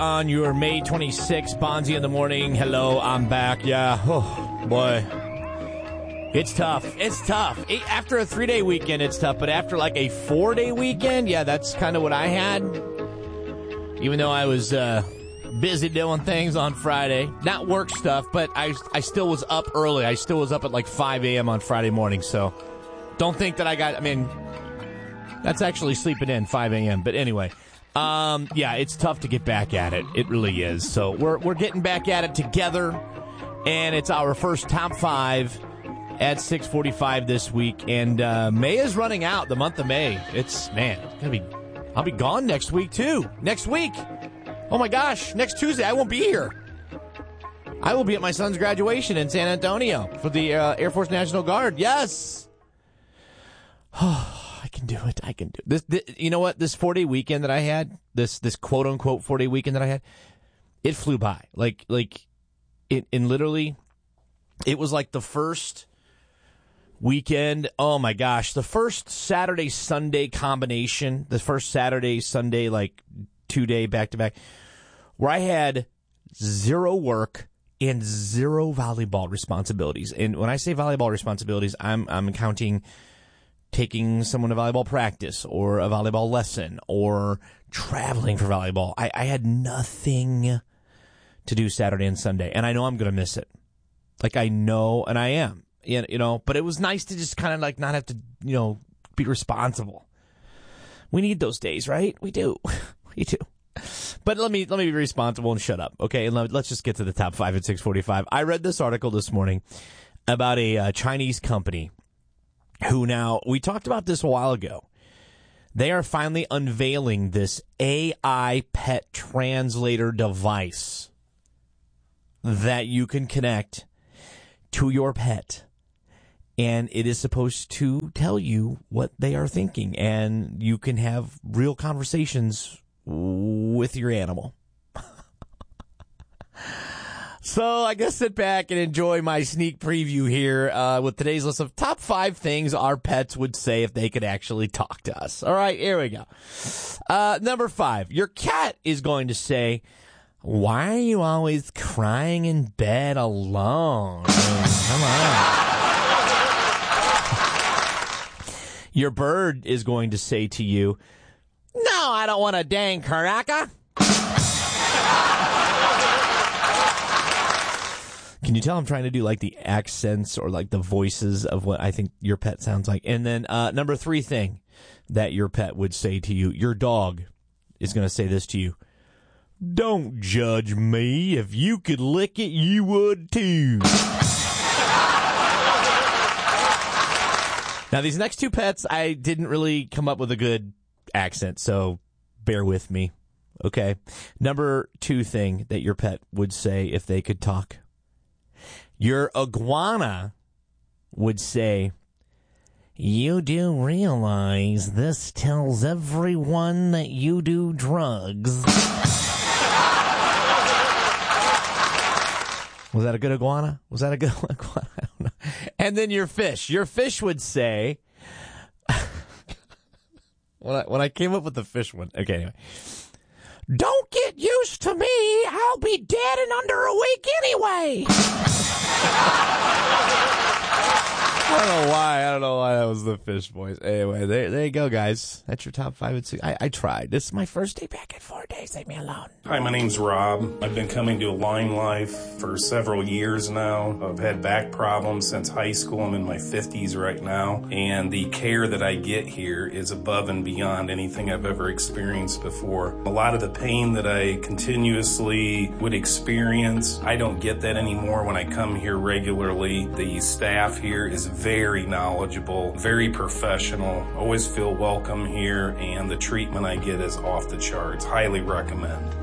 on your May 26th, Bonzi in the morning. Hello, I'm back. Yeah, oh, boy. It's tough. It's tough. After a 3-day weekend, it's tough. But after like a 4-day weekend, yeah, that's kind of what I had. Even though I was busy doing things on Friday. Not work stuff, but I still was up early. I still was up at like 5 a.m. on Friday morning. So don't think that that's actually sleeping in, 5 a.m. But anyway, yeah, it's tough to get back at it. It really is. So we're getting back at it together. And it's our first top 5 at 6:45 this week, and May is running out. The month of May, I'll be gone next week too. Next week, oh my gosh, next Tuesday I won't be here. I will be at my son's graduation in San Antonio for the Air Force National Guard. Yes, I can do it. I can do it. This you know what? This 4-day weekend that I had, this quote unquote 4-day weekend that I had, it flew by. Like it, and literally, it was like the first weekend, oh my gosh, the first Saturday-Sunday combination, the first Saturday-Sunday, like 2-day back-to-back, where I had 0 work and 0 volleyball responsibilities. And when I say volleyball responsibilities, I'm counting taking someone to volleyball practice or a volleyball lesson or traveling for volleyball. I had nothing to do Saturday and Sunday, and I know I'm going to miss it. Like, I know, and I am. You know, but it was nice to just kind of like not have to, be responsible. We need those days, right? We do. We do. But let me be responsible and shut up, okay? And let's just get to the top 5 at 6:45. I read this article this morning about a Chinese company who now, we talked about this a while ago. They are finally unveiling this AI pet translator device that you can connect to your pet. And it is supposed to tell you what they are thinking. And you can have real conversations with your animal. So I guess sit back and enjoy my sneak preview here with today's list of top 5 things our pets would say if they could actually talk to us. All right, here we go. Number 5, your cat is going to say, "Why are you always crying in bed alone? Come on." Your bird is going to say to you, "No, I don't want a dang caraca." Can you tell I'm trying to do like the accents or like the voices of what I think your pet sounds like? And then number 3 thing that your pet would say to you, your dog is going to say this to you: "Don't judge me. If you could lick it, you would too." Now, these next 2 pets, I didn't really come up with a good accent, so bear with me, okay? Number 2 thing that your pet would say if they could talk. Your iguana would say, "You do realize this tells everyone that you do drugs." Was that a good iguana? Was that a good iguana? I don't know. And then your fish would say, when I came up with the fish one, okay, anyway, "Don't get used to me. I'll be dead in under a week anyway." I don't know why that was the fish voice. Anyway, there you go, guys. That's your top 5 at 6. I tried. This is my first day back at 4 days. Leave me alone. Hi, my name's Rob. I've been coming to Align Life for several years now. I've had back problems since high school. I'm in my 50s right now. And the care that I get here is above and beyond anything I've ever experienced before. A lot of the pain that I continuously would experience, I don't get that anymore when I come here regularly. The staff here is very knowledgeable, very professional. Always feel welcome here, and the treatment I get is off the charts. Highly recommend.